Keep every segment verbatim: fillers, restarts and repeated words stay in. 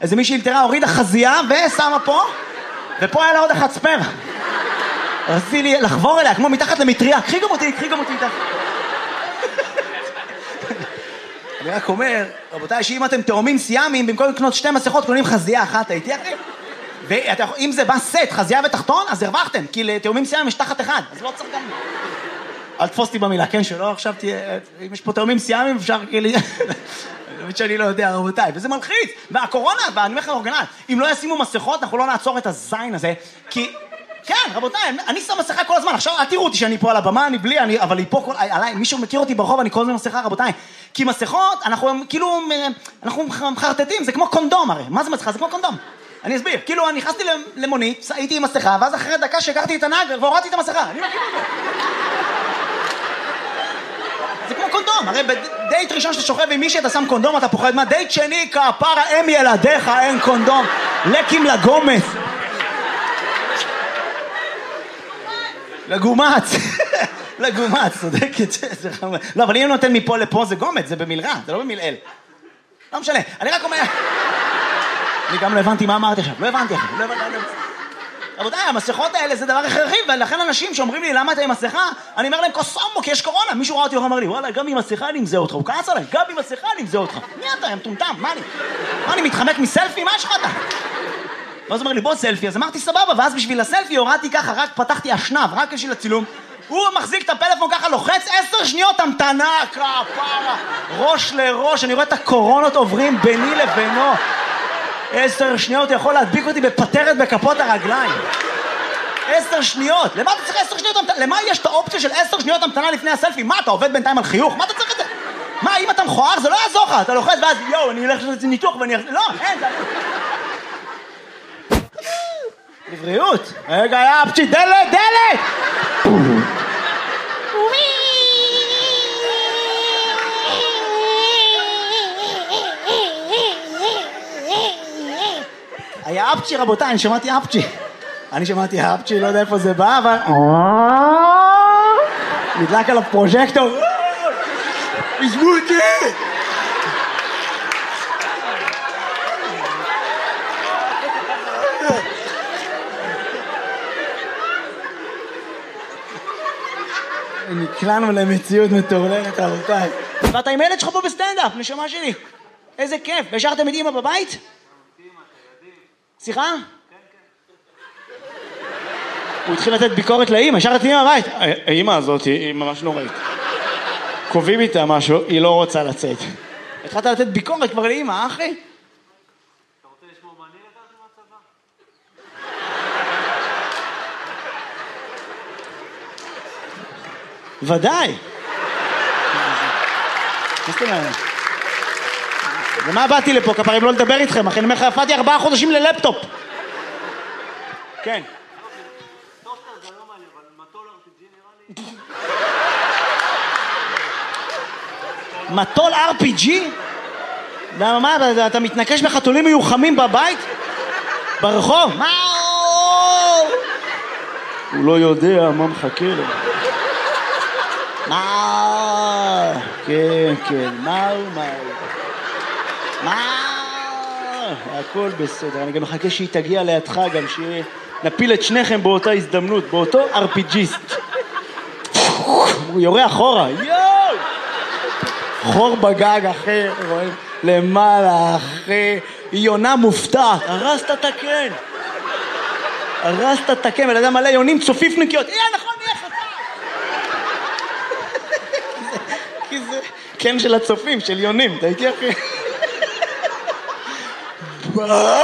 איזה מישהי אלתרה, הורידה חזייה ושמה פה, ופה היה לה עוד אחד ספר. רציתי לי לחבור אליה, כמו מתחת למטריה, קחי גם אותי, קחי גם אותי איתך. אני רק אומר, רבותיי, שאם אתם תאומים סיאמים, במקום לקנות שתי מסכות, קונים חזייה אחת, הייתי אחי? ואם זה בא סט, חזייה ותחתון, אז הרווחתם, כי לתאומים סיאמים יש תחת אחד, אז לא צריך גם... אל תפוס אותי במילה, כן שלא, עכשיו תהיה... אם יש פה תאומים סיאמים, אפשר כאילו... באמת שאני לא יודע, רבותיי, וזה מלחיץ. והקורונה, ואני אומר לך אורגנל, אם לא ישימו מסכות, אנחנו לא נעצור את הזין הזה, כי... כן, רבותיי, אני שם מסכה כל הזמן, עכשיו אל תראו אותי שאני פה על הבמה, אני בלי, אני, אבל היא פה כל... עליי, מישהו מכיר אותי ברחוב, אני כל הזמן מסכה, רבותיי. כי מסכות, אנחנו כאילו... אנחנו מחרטטים, זה כמו קונדום הרי. מה זה מסכה? זה כמו קונדום. אני אסביר, כאילו אני נכנסתי למונית, הייתי עם מסכה, ואז אחרי דקה שהכרתי את הנהג והורדתי את המסכה. אני מכיר אותו. זה כמו קונדום, הרי בדייט ראשון שאתה שוכב עם מישהי אתה שם קונדום, אתה פוחד מה? דייט שני, כפרה, אם ילדיך, אין קונדום. לקים לגומץ. לגומץ. לגומץ, צודקת. לא, אבל אם נותן מפה לפה זה גומץ, זה במלרע, זה לא במלעיל. לא משנה, אני רק אומר... אני גם לא הבנתי מה אמרתי עכשיו, לא הבנתי עכשיו, לא הבנתי. רבותיי, המסכות האלה זה דבר הכרחי, ולכן אנשים שאומרים לי למה אתה עם מסכה, אני אומר להם קוסומו, כי יש קורונה. מישהו ראה אותי ואומר לי, וואלה, גם עם מסכה אני אמזה אותך, הוא כעס עליי, גם עם מסכה אני אמזה אותך. מי אתה, הם טומטם, מה אני? מה אני מתחמק מסלפי? מה יש לך אתה? ואז הוא אומר לי, בוא סלפי, אז אמרתי סבבה, ואז בשביל הסלפי הורדתי ככה, רק פתחתי אשנב, רק בשביל הצילום. הוא מחזיק את הפלאפון ככה, לוחץ עשר שניות המתנה, כפרה, ראש לראש, אני רואה את הקורונות עוברים ביני לבינו. עשר שניות יכול להדביק אותי בפטרת בכפות הרגליים. עשר שניות. למה אתה צריך עשר שניות המתנה? למה יש את האופציה של עשר שניות המתנה לפני הסלפי? מה, אתה עובד בינתיים על חיוך? מה אתה צריך את זה? מה, אם אתה מכוער, זה לא יעזור לך. אתה לוחץ ואז, יואו, אני אלך לעשות ניתוח ואני... לא, אין, זה... לבריאות. רגע, יא אפצ'י, דלת, דלת! היה אפצ'י, רבותיי, אני שמעתי אפצ'י. אני שמעתי אפצ'י, לא יודע איפה זה בא, אבל... נדלק על הפרוז'קטור. עזבו אותי! נקלענו למציאות מטורללת, רבותיי. ואתה עם ילד שלך פה בסטנדאפ, נשמה שלי. איזה כיף. והשארתם את אמא בבית? סליחה? הוא התחיל לתת ביקורת לאמא, השארת את אמא בבית. האמא הזאת היא ממש נוראית. קובעים איתה משהו, היא לא רוצה לצאת. התחלת לתת ביקורת כבר לאמא, אחי? אתה רוצה לשמור מה אני לקחתי מהצבא? ודאי. ומה באתי לפה, כפרים, לא לדבר איתכם, אחי, אני אומר לך, הפעתי ארבעה חודשים ללפטופ. כן. טוסטר זה לא מעניין, אבל מטול אר פי ג'י נראה לי. מטול אר פי ג'י? למה, מה, אתה מתנקש בחתולים מיוחמים בבית? ברחוב? מה? הוא לא יודע מה מחכה לו. מה? כן, כן, מה הוא, מה הוא? מה? הכל בסדר, אני גם מחכה שהיא תגיע לידך גם, שנפיל את שניכם באותה הזדמנות, באותו אר פי ג'יסט. הוא יורה אחורה, יואו! חור בגג אחר, רואים? למעלה אחרי, היא יונה מופתעת, הרסת את הקן. הרסת את הקן, ולאדם מלא יונים צופיפניקיות, אה, נכון, נהיה חצה. כי זה קן של הצופים, של יונים, אתה הייתי אחי. מה?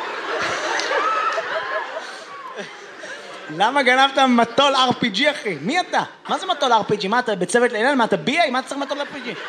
למה גנבת מטול אר פי ג'י, אחי? מי אתה? מה זה מטול אר פי ג'י? מה אתה בצוות לילל? מה אתה בי איי? מה אתה צריך מטול אר פי ג'י?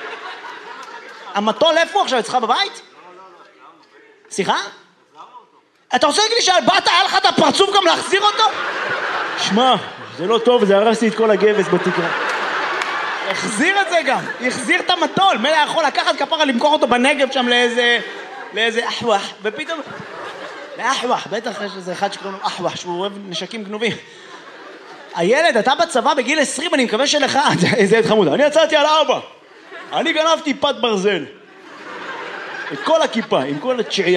המטול איפה עכשיו? אצלך בבית? סליחה? אתה רוצה להגיד לי שבאת, היה לך את הפרצוף גם להחזיר אותו? שמע, זה לא טוב, זה הרסתי את כל הגבס בתקרה. החזיר את זה גם, החזיר את המטול. מלא יכול לקחת כפרה, למכור אותו בנגב שם לאיזה... לאיזה אחווח, ופתאום... לאחווח, בטח יש איזה אחד שקוראים לו אחווח, שהוא אוהב נשקים גנובים. הילד, אתה בצבא בגיל עשרים, אני מקווה שלך, איזה ילד חמוד, אני יצאתי על אבא. אני גנבתי פת ברזל. את כל הכיפה, עם כל התשיעי.